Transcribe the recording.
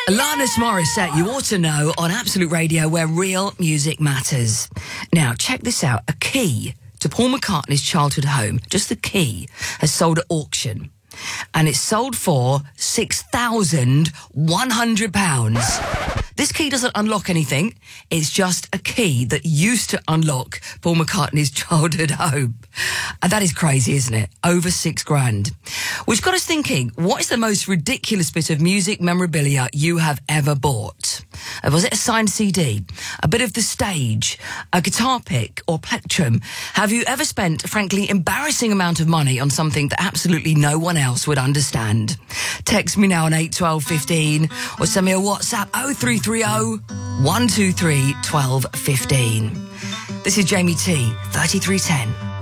Alanis Morissette, you ought to know, on Absolute Radio, where real music matters. Now, check this out. A key to Paul McCartney's childhood home, just the key, has sold at auction. And it's sold for £6,100. This key doesn't unlock anything. It's just a key that used to unlock Paul McCartney's childhood home. And that is crazy, isn't it? Over £6,000. Which got us thinking, what is the most ridiculous bit of music memorabilia you have ever bought? Was it a signed CD? A bit of the stage? A guitar pick or plectrum? Have you ever spent a frankly embarrassing amount of money on something that absolutely no one else would understand? Text me now on 81215 or send me a WhatsApp 0330 123 1215. This is Jamie T, 3310.